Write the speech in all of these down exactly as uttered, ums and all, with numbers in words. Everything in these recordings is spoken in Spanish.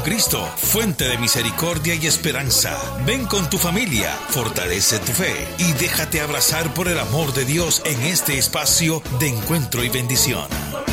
Jesucristo, fuente de misericordia y esperanza. Ven con tu familia, fortalece tu fe y déjate abrazar por el amor de Dios en este espacio de encuentro y bendición.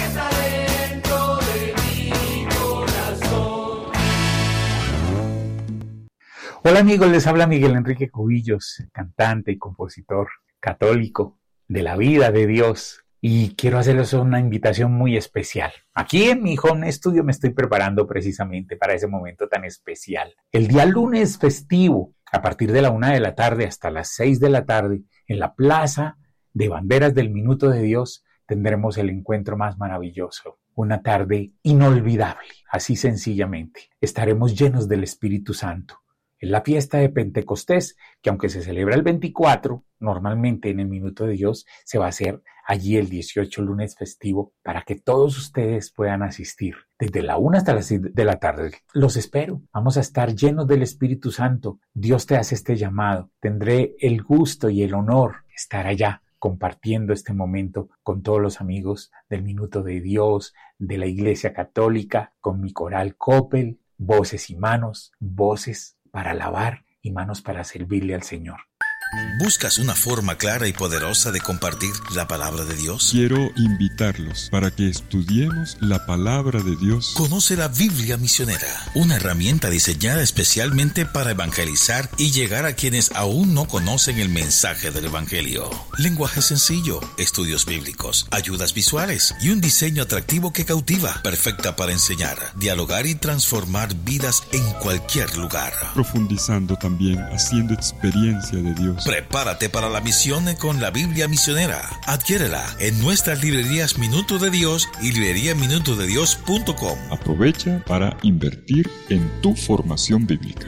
Hola amigos, les habla Miguel Enrique Cubillos, cantante y compositor católico de la vida de Dios. Y quiero hacerles una invitación muy especial. Aquí en mi home studio me estoy preparando precisamente para ese momento tan especial. El día lunes festivo, a partir de la una de la tarde hasta las seis de la tarde, en la Plaza de Banderas del Minuto de Dios, tendremos el encuentro más maravilloso. Una tarde inolvidable, así sencillamente. Estaremos llenos del Espíritu Santo. Es la fiesta de Pentecostés, que aunque se celebra el veinticuatro, normalmente en el Minuto de Dios se va a hacer allí el dieciocho, lunes festivo, para que todos ustedes puedan asistir desde la una hasta las seis de la tarde. Los espero. Vamos a estar llenos del Espíritu Santo. Dios te hace este llamado. Tendré el gusto y el honor de estar allá compartiendo este momento con todos los amigos del Minuto de Dios, de la Iglesia Católica, con mi coral Coppel, voces y manos, voces para alabar y manos para servirle al Señor. ¿Buscas una forma clara y poderosa de compartir la palabra de Dios? Quiero invitarlos para que estudiemos la palabra de Dios. Conoce la Biblia Misionera, una herramienta diseñada especialmente para evangelizar y llegar a quienes aún no conocen el mensaje del Evangelio. Lenguaje sencillo, estudios bíblicos, ayudas visuales y un diseño atractivo que cautiva, perfecta para enseñar, dialogar y transformar vidas en cualquier lugar. Profundizando también, haciendo experiencia de Dios. Prepárate para la misión con la Biblia Misionera. Adquiérela en nuestras librerías Minuto de Dios y librería minuto de dios punto com. Aprovecha para invertir en tu formación bíblica.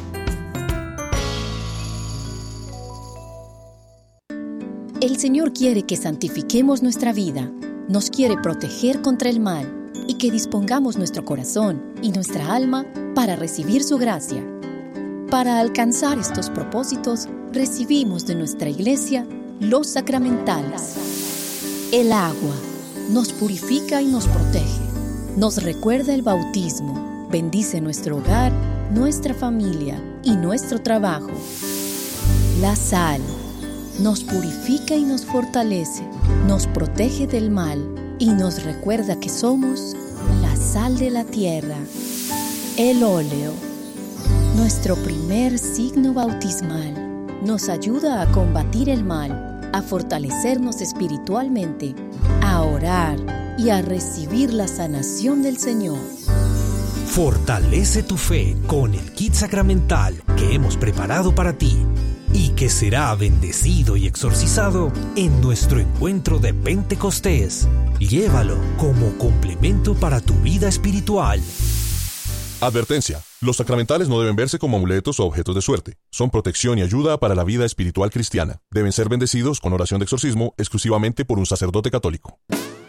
El Señor quiere que santifiquemos nuestra vida, nos quiere proteger contra el mal y que dispongamos nuestro corazón y nuestra alma para recibir su gracia. Para alcanzar estos propósitos, recibimos de nuestra iglesia los sacramentales. El agua nos purifica y nos protege, nos recuerda el bautismo, bendice nuestro hogar, nuestra familia y nuestro trabajo. La sal nos purifica y nos fortalece, nos protege del mal y nos recuerda que somos la sal de la tierra. El óleo, nuestro primer signo bautismal, nos ayuda a combatir el mal, a fortalecernos espiritualmente, a orar y a recibir la sanación del Señor. Fortalece tu fe con el kit sacramental que hemos preparado para ti y que será bendecido y exorcizado en nuestro encuentro de Pentecostés. Llévalo como complemento para tu vida espiritual. Advertencia. Los sacramentales no deben verse como amuletos o objetos de suerte. Son protección y ayuda para la vida espiritual cristiana. Deben ser bendecidos con oración de exorcismo exclusivamente por un sacerdote católico.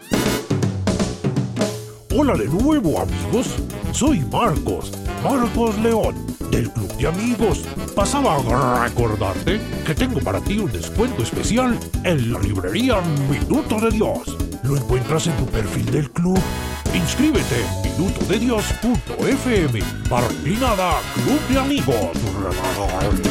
Hola de nuevo, amigos. Soy Marcos, Marcos León, del Club de Amigos. Pasaba a recordarte que tengo para ti un descuento especial en la librería Minuto de Dios. Lo encuentras en tu perfil del club. Inscríbete en minuto de dios punto f m. Barra inclinada Club de Amigos.